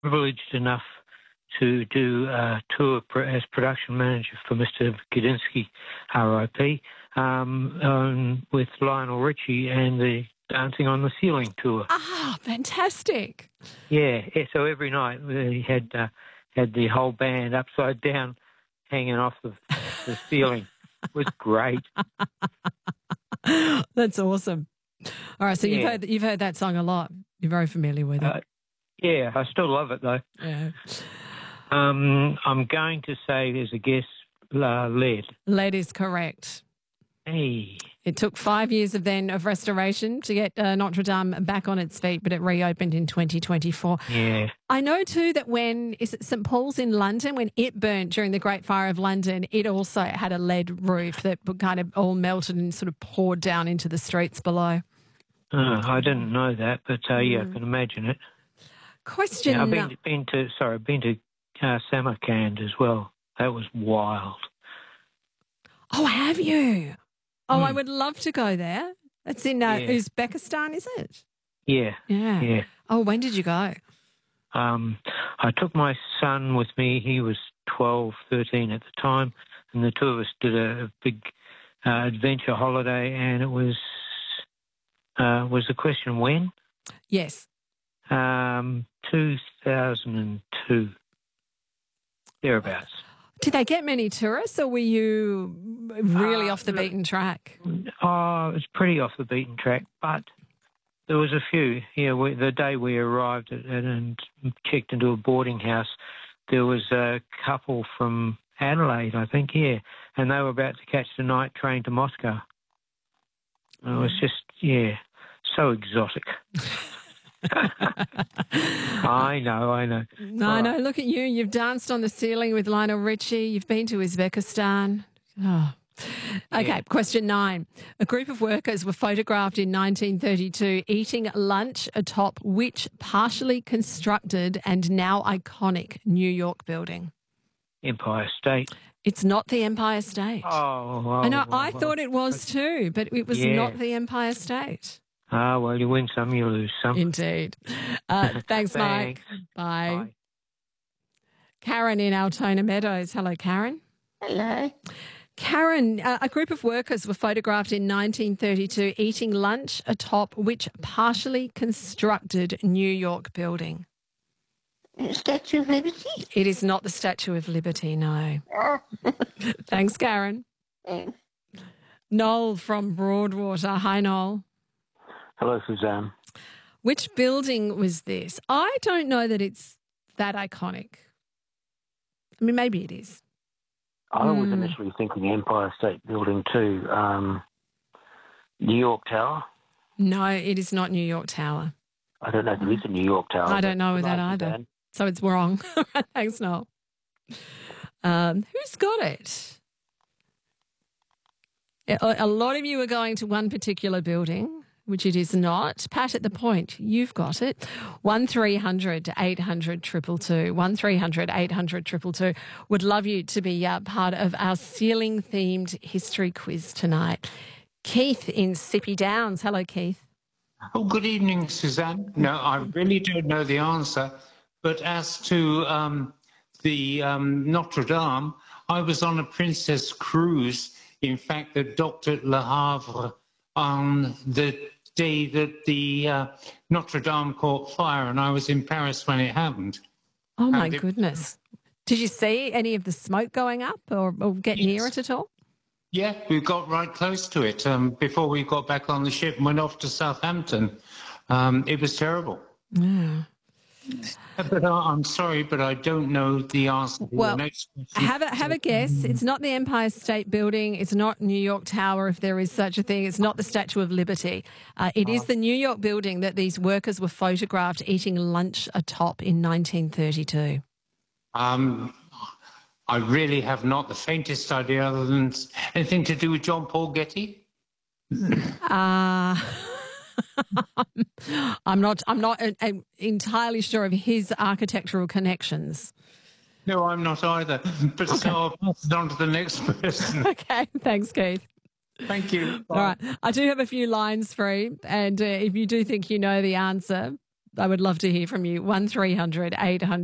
privileged enough to do a tour as production manager for Mr. Gudinski, RIP, with Lionel Richie and the Dancing on the Ceiling tour. Ah, fantastic. Yeah, so every night we had the whole band upside down hanging off the ceiling. It was great. That's awesome. All right, so you've heard that song a lot. You're very familiar with it. Yeah, I still love it though. Yeah. I'm going to say there's a guess, lead. Lead is correct. Hey. It took 5 years of restoration to get Notre Dame back on its feet, but it reopened in 2024. Yeah. I know too that is it St Paul's in London, when it burnt during the Great Fire of London, it also had a lead roof that kind of all melted and sort of poured down into the streets below. I didn't know that, but yeah, I can imagine it. Question. Yeah, I've been to Samarkand as well. That was wild. Oh, have you? Oh, I would love to go there. It's in Uzbekistan, is it? Yeah. Yeah. Oh, when did you go? I took my son with me. He was 12, 13 at the time, and the two of us did a big adventure holiday, and it was the question when? Yes. 2002, thereabouts. Did they get many tourists, or were you really off the beaten track? Oh, it was pretty off the beaten track, but there was a few. Yeah, the day we arrived and checked into a boarding house, there was a couple from Adelaide, I think, and they were about to catch the night train to Moscow. It was just, so exotic. I know. I know. Look at you. You've danced on the ceiling with Lionel Richie. You've been to Uzbekistan. Oh. Okay, Question 9. A group of workers were photographed in 1932 eating lunch atop which partially constructed and now iconic New York building? Empire State. It's not the Empire State. Oh, I know. I thought it was too, but it was not the Empire State. Ah, well, you win some, you lose some. Indeed. Thanks, Mike. Bye. Karen in Altona Meadows. Hello, Karen. Hello. Karen, a group of workers were photographed in 1932 eating lunch atop which partially constructed New York building? Statue of Liberty? It is not the Statue of Liberty, no. Thanks, Karen. Thanks. Noel from Broadwater. Hi, Noel. Hello, Suzanne. Which building was this? I don't know that it's that iconic. I mean, maybe it is. I was initially thinking Empire State Building too. New York Tower? No, it is not New York Tower. I don't know if there is a New York Tower. I don't know that either. Suzanne. So it's wrong. Thanks, Noel. Who's got it? A lot of you are going to one particular building, which it is not. Pat at the Point, you've got it. 1300 800 222. 1300 800 222. Would love you to be part of our ceiling-themed history quiz tonight. Keith in Sippy Downs. Hello, Keith. Oh, good evening, Suzanne. No, I really don't know the answer. But as to the Notre Dame, I was on a Princess cruise, in fact, that docked at Le Havre on the day that the Notre Dame caught fire, and I was in Paris when it happened. Oh, my goodness. Did you see any of the smoke going up or get near it at all? Yeah, we got right close to it before we got back on the ship and went off to Southampton. It was terrible. Yeah. But I'm sorry, but I don't know the answer. Well, have a guess. It's not the Empire State Building. It's not New York Tower, if there is such a thing. It's not the Statue of Liberty. It is the New York building that these workers were photographed eating lunch atop in 1932. I really have not the faintest idea other than anything to do with John Paul Getty. I'm not entirely sure of his architectural connections. No, I'm not either. But so I'll pass it on to the next person. Okay, thanks, Keith. Thank you. Bye. All right, I do have a few lines free, and if you do think you know the answer, I would love to hear from you. 1300 800